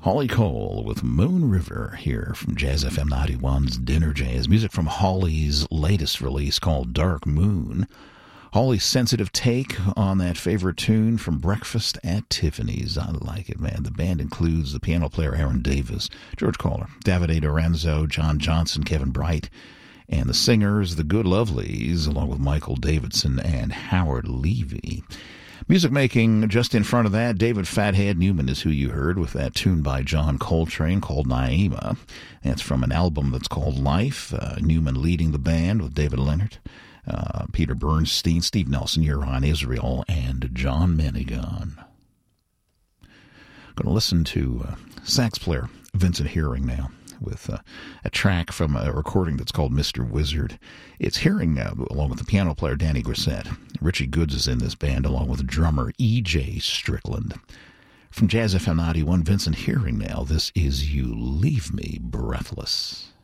Holly Cole with Moon River here from Jazz FM 91's Dinner Jazz. Music from Holly's latest release called Dark Moon. Holly's sensitive take on that favorite tune from Breakfast at Tiffany's. I like it, man. The band includes the piano player Aaron Davis, George Kohler, Davide Doranzo, John Johnson, Kevin Bright, and the singers, the Good Lovelies, along with Michael Davidson and Howard Levy. Music making just in front of that, David Fathead Newman is who you heard with that tune by John Coltrane called Naima. That's from an album that's called Life. Newman leading the band with David Leonard, Peter Bernstein, Steve Nelson, Uriah Israel, and John Menegon. Going to listen to sax player Vincent Hearing now, with a track from a recording that's called Mr. Wizard. It's Hearing, along with the piano player Danny Grissett. Richie Goods is in this band, along with drummer E.J. Strickland. From Jazz FM 91, Vincent Hearing now. This is You Leave Me Breathless.